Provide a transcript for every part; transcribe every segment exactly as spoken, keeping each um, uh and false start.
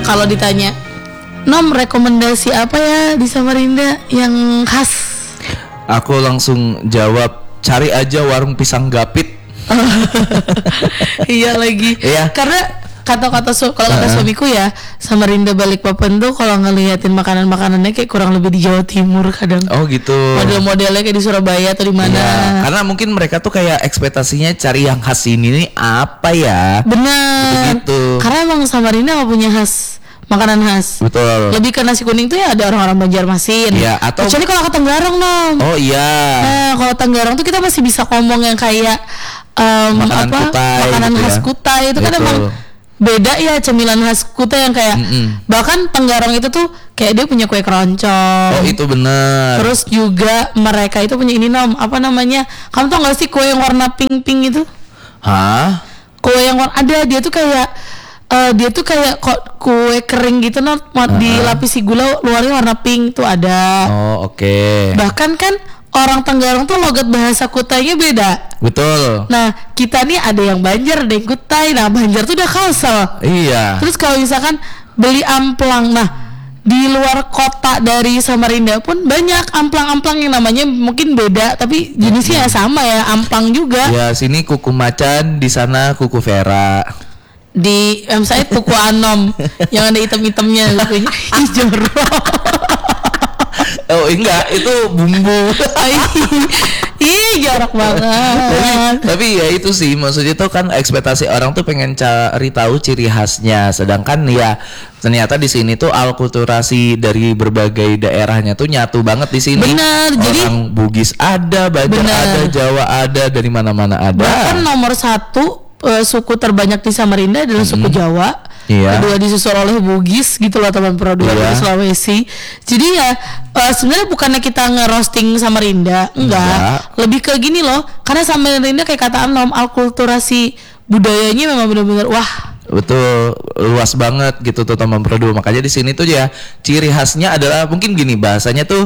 kalau ditanya, Nom rekomendasi apa ya di Samarinda yang khas? Aku langsung jawab, cari aja warung pisang gapit. Iya lagi. Iya. Karena kata-kata su- kalau kata Uh-huh. suamiku ya, Samarinda Balikpapan tuh kalau ngeliatin makanan-makanannya kayak kurang lebih di Jawa Timur kadang. Oh gitu. Model-modelnya kayak di Surabaya atau di mana. Iya, karena mungkin mereka tuh kayak ekspektasinya cari yang khas ini nih apa ya? Benar. Gitu-gitu. Karena emang Samarinda nggak punya khas makanan khas. Betul. Lebih ke nasi kuning tuh ya ada orang-orang Banjarmasin. Iya, atau kecuali kalau ke Tenggarong Nom. Oh iya. Nah kalau Tenggarong tuh kita masih bisa ngomong yang kayak um, Makanan apa Kutai makanan gitu khas ya. Kutai itu kan Betul. emang beda ya, cemilan khas Kutai yang kayak Mm-mm. bahkan Tenggarong itu tuh kayak dia punya kue keroncong. Oh itu bener. Terus juga mereka itu punya ini Nom, apa namanya? Kamu tau gak sih kue yang warna pink-pink itu? Hah? Kue yang warna ada dia tuh kayak eh, dia tuh kayak kok kue kering gitu Nom, uh-huh. dilapisi gula luarnya warna pink tuh ada. Oh oke. Okay. Bahkan kan orang Tenggarong tuh logat bahasa Kutainya beda. Betul. Nah kita nih ada yang Banjar, ada yang Kutai. Nah Banjar tuh udah Kalsel. Iya. Terus kalau misalkan beli amplang, nah di luar kota dari Samarinda pun banyak amplang-amplang yang namanya mungkin beda, tapi jenisnya ya sama ya, amplang juga. Ya sini kuku macan, di sana kuku Vera. Di em saya kuku anom yang ada hitam-hitamnya hijau. Oh enggak, itu bumbu. Ih jarak banget. tapi, tapi ya itu sih, maksudnya tuh kan ekspektasi orang tuh pengen cari tahu ciri khasnya, sedangkan ya ternyata di sini tuh alkulturasi dari berbagai daerahnya tuh nyatu banget di sini. Benar, jadi orang Bugis ada, Banjar benar. ada, Jawa ada, dari mana-mana ada. Bahkan nomor satu uh, suku terbanyak di Samarinda adalah suku Mm-hmm. Jawa. Iya. Kedua disusul oleh Bugis gitu loh teman Pro, dua Iya. dari Sulawesi. Jadi ya uh, sebenarnya bukannya kita ngerosting Samarinda, enggak. Enggak. Lebih ke gini loh, karena Samarinda kayak kata Anom, alkulturasi budayanya memang benar-benar wah. Betul, luas banget gitu tuh teman Produ. Makanya di sini tuh ya ciri khasnya adalah mungkin gini, bahasanya tuh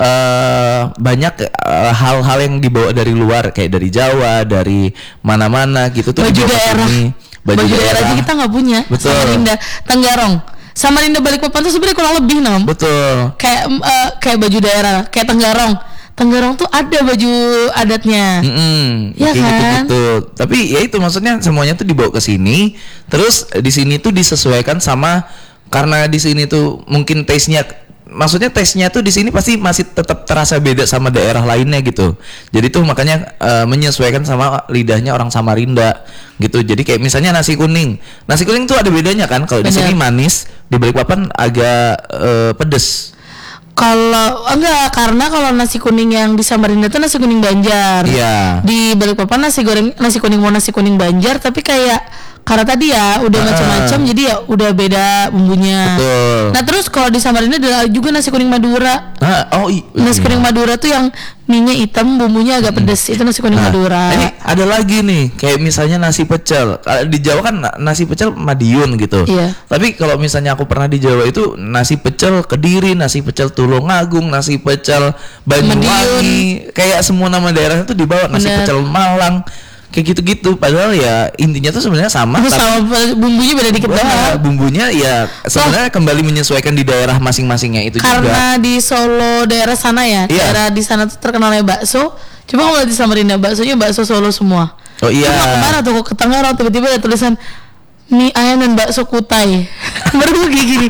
uh, banyak uh, hal-hal yang dibawa dari luar, kayak dari Jawa, dari mana-mana gitu tuh. Baju dibawa ke daerah. sini. Baju, Baju daerah aja kita nggak punya. Betul. Samarinda, Tenggarong, Samarinda Balikpapan tuh sebenarnya kurang lebih Nom. Betul. Kayak uh, kayak baju daerah, kayak Tenggarong. Tenggarong tuh ada baju adatnya. Mm-mm, ya kayak kan? gitu-gitu. Tapi ya itu maksudnya semuanya tuh dibawa ke sini. Terus di sini tuh disesuaikan sama, karena di sini tuh mungkin taste-nya, maksudnya taste-nya tuh di sini pasti masih tetap terasa beda sama daerah lainnya gitu. Jadi tuh makanya uh, menyesuaikan sama lidahnya orang Samarinda gitu. Jadi kayak misalnya nasi kuning. Nasi kuning tuh ada bedanya kan. Kalau di sini manis, di Balikpapan agak uh, pedes. Kalau enggak, karena kalau nasi kuning yang di Samarinda tuh nasi kuning Banjar. Iya. Di Balikpapan nasi goreng nasi kuning mau nasi kuning Banjar, tapi kayak karena tadi ya udah uh, macam-macam, jadi ya udah beda bumbunya. Betul. Nah terus kalau di Samarinda ada juga nasi kuning Madura. Ah, oh i- Nasi iya. kuning Madura tuh yang minyak hitam, bumbunya agak pedes. Itu nasi kuning Nah, Madura. ini ada lagi nih, kayak misalnya nasi pecel. Kalau di Jawa kan na- nasi pecel Madiun gitu. Iya. Tapi kalau misalnya aku pernah di Jawa itu nasi pecel Kediri, nasi pecel Tulungagung, nasi pecel Banyuwangi, kayak semua nama daerahnya tuh dibawa. Nasi Bener. pecel Malang, kayak gitu-gitu. Padahal ya intinya tuh sebenarnya sama. Terus sama bumbunya beda dikit Wah, doang. bumbunya ya sebenarnya kembali menyesuaikan di daerah masing-masingnya itu Karena juga. di Solo daerah sana ya, Iya. daerah di sana tuh terkenalnya bakso. Coba kalau di Samarinda baksonya bakso Solo semua. Oh iya. Cuma kemana tuh ke Tenggarong tiba-tiba ada tulisan mie ayam dan bakso Kutai. Baru kayak gini.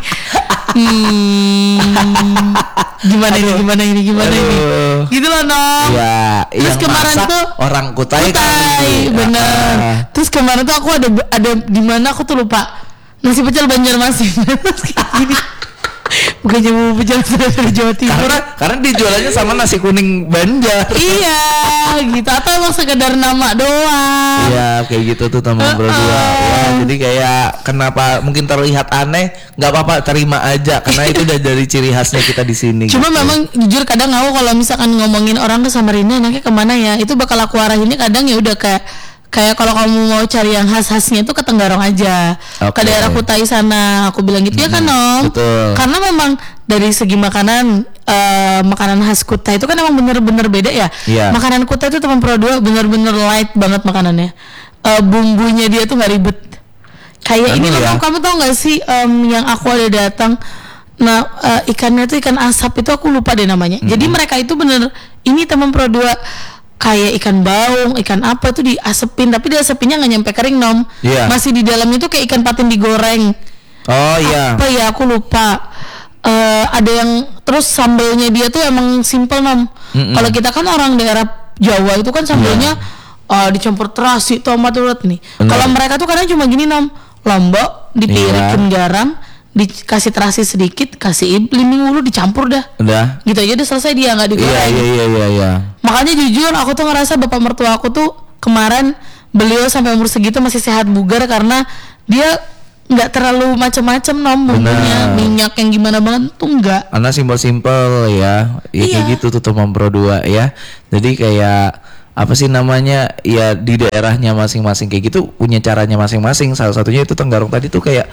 Hmm, gimana ini? Gimana ini? Gimana ini? Aduh. Gitu loh Nom. Ya, Terus yang kemarin masak tuh orang Kutai, Kutai, kali. bener. Ah. Terus kemarin tuh aku ada ada di mana aku tuh lupa, nasi pecel Banjarmasin. Terus kayak gini. Bukannya mau pecel dari Jawa Timur. Karena karena dijualannya sama nasi kuning Banjar. Iya, gitu. Atau emang sekedar nama doang. Iya, kayak gitu tuh teman berdua. Ya, jadi kayak kenapa mungkin terlihat aneh, nggak apa-apa, terima aja karena itu udah dari ciri khasnya kita di sini. Cuma gitu. memang jujur kadang aku kalau misalkan ngomongin orang ke Samarinda enaknya kemana ya, itu bakal aku arahinnya kadang ya udah kayak kayak kalau kamu mau cari yang khas-khasnya itu ke Tenggarong aja, Oke. ke daerah Kutai sana. Aku bilang gitu ya kan Om. Betul. Karena memang dari segi makanan uh, makanan khas Kutai itu kan emang bener-bener beda ya. Iya. Makanan Kutai itu teman Pro dua bener-bener light banget makanannya. Uh, bumbunya dia tuh nggak ribet. Kayak Anu ini ya. loh, kamu tau gak sih em, yang aku ada datang. Nah eh, ikannya tuh ikan asap itu aku lupa deh namanya. Hmm. Jadi mereka itu bener ini teman Pro dua kayak ikan baung, ikan apa tuh diasepin, tapi diasepinnya nggak nyampe kering nom. Iya. Masih di dalamnya tuh kayak ikan patin digoreng. Oh iya. Apa ya aku lupa. Eh, ada yang terus sambelnya dia tuh emang simple nom. Mm-mm. Kalau kita kan orang daerah Jawa itu kan sambelnya eh, dicampur terasi, tomat, urut nih. Benar. Kalau mereka tuh kadang cuma gini nom, lombok, dipirikin garam, dikasih terasi sedikit, kasih belimbing ulu, dicampur dah. Udah. Gitu aja udah selesai, dia nggak Iya digoreng. iya iya iya iya. Makanya jujur aku tuh ngerasa bapak mertua aku tuh kemarin beliau sampai umur segitu masih sehat bugar karena dia nggak terlalu macam-macam nom bumbunya, Benar. minyak yang gimana banget tuh enggak. Karena simpel-simpel ya. Ya Iya. kayak gitu tuh teman Pro dua ya. Jadi kayak apa sih namanya, ya di daerahnya masing-masing kayak gitu punya caranya masing-masing. Salah satunya itu Tenggarong tadi tuh kayak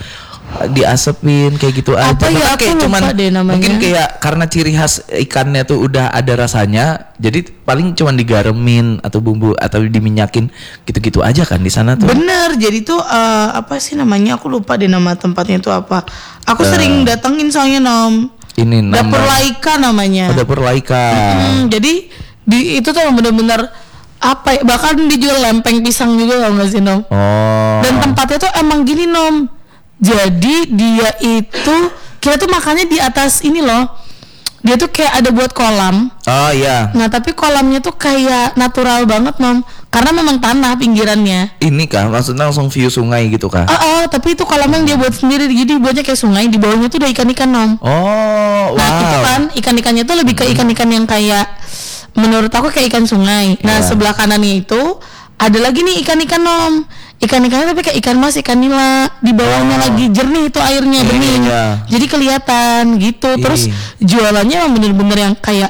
diasepin kayak gitu aja. Apa ya, Bahkan aku kayak lupa cuman deh namanya. mungkin kayak karena ciri khas ikannya tuh udah ada rasanya, jadi paling cuman digaremin atau bumbu atau diminyakin gitu-gitu aja kan di sana tuh. Bener, jadi tuh eh, apa sih namanya, aku lupa deh nama tempatnya itu apa. Aku Eh. sering datengin soalnya nom. Ini nama Dapur Laika namanya. Oh, Dapur Laika. Hmm, jadi di itu tuh bener-bener apa ya, bahkan dijual lempeng pisang juga kalau nggak sih nom. Oh. Dan tempatnya tuh emang gini nom. Jadi dia itu kita tuh makannya di atas ini loh. Dia tuh kayak ada buat kolam. Oh iya. Nah tapi kolamnya tuh kayak natural banget nom. Karena memang tanah pinggirannya. Ini kah maksudnya langsung view sungai gitu kah? Ah, ah, tapi itu kolam yang dia buat sendiri. Jadi buatnya kayak sungai. Di bawahnya tuh udah ikan-ikan nom. Oh, Nah wow. itu kan ikan-ikannya tuh lebih ke ikan-ikan yang kayak, menurut aku kayak ikan sungai. Nah Iya. sebelah kanannya itu ada lagi nih ikan-ikan nom. Ikan-ikannya tapi kayak ikan mas, ikan nila. Di bawahnya Oh. lagi jernih itu airnya, Iya, bening. iya. Jadi kelihatan gitu. Terus Ih. jualannya emang bener-bener yang kayak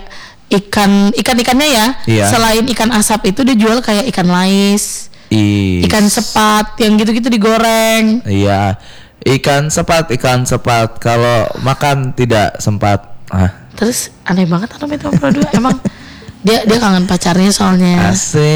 ikan ikan-ikannya ya. Iya. Selain ikan asap itu dia jual kayak ikan lais, Ih. ikan sepat yang gitu-gitu digoreng. Iya. Ikan sepat, ikan sepat. Kalau makan tidak sempat. Ah, Terus aneh banget namanya itu produk. Emang dia dia kangen pacarnya soalnya. asik.